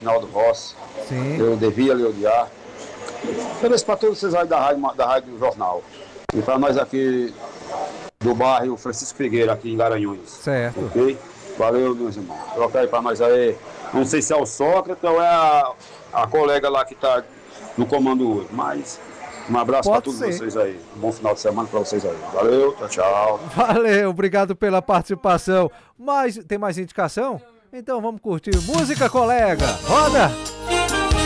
Rinaldo Rossi, Sim. eu devia lhe odiar. Agradeço para todos vocês aí da Rádio Jornal. E para nós aqui do bairro Francisco Figueira, aqui em Garanhuns. Certo. Ok? Valeu, meus irmãos. Troca aí para nós aí. Não sei se é o Sócrates ou é a colega lá que está no comando hoje, mas um abraço para Pode todos ser. vocês aí. Um bom final de semana para vocês aí. Valeu, tchau, tchau. Valeu, obrigado pela participação. Tem mais indicação? Então vamos curtir música, colega. Roda!